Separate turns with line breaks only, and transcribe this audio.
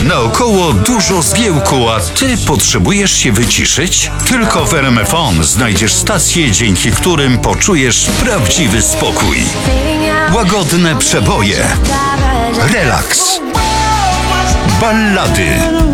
Naokoło dużo zgiełku, a ty potrzebujesz się wyciszyć? Tylko w RMFON znajdziesz stacje, dzięki którym poczujesz prawdziwy spokój. Łagodne przeboje, relaks, ballady,